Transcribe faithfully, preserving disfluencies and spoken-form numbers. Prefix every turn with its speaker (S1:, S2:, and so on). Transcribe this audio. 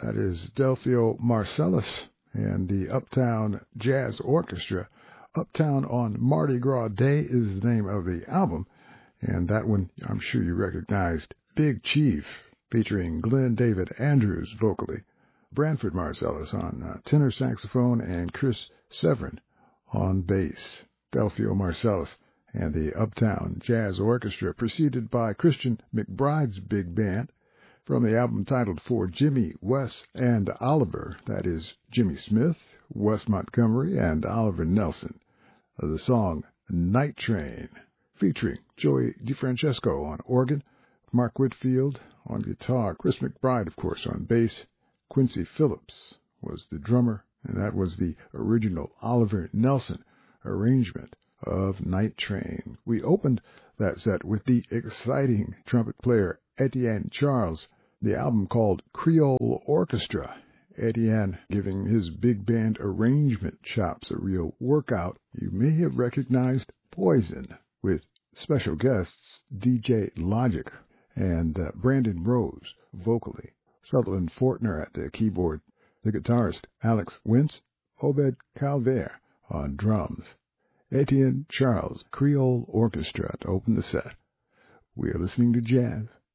S1: That is Delphio Marcellus and the Uptown Jazz Orchestra. Uptown on Mardi Gras Day is the name of the album, and that one I'm sure you recognized, Big Chief, featuring Glenn David Andrews vocally, Branford Marcellus on uh, tenor saxophone, and Chris Severin on bass. Delphio Marcellus and the Uptown Jazz Orchestra, preceded by Christian McBride's big band from the album titled For Jimmy, Wes, and Oliver. That is Jimmy Smith, Wes Montgomery, and Oliver Nelson. The song Night Train, featuring Joey DeFrancesco on organ, Mark Whitfield on guitar, Chris McBride, of course, on bass. Quincy Phillips was the drummer, and that was the original Oliver Nelson arrangement of Night Train. We opened that set with the exciting trumpet player Etienne Charles, the album called Creole Orchestra. Etienne giving his big band arrangement chops a real workout. You may have recognized Poison with special guests D J Logic and uh, Brandon Rose vocally, Sutherland Fortner at the keyboard, the guitarist Alex Wentz, Obed Calvert on drums. Etienne Charles Creole Orchestra to open the set. We are listening to jazz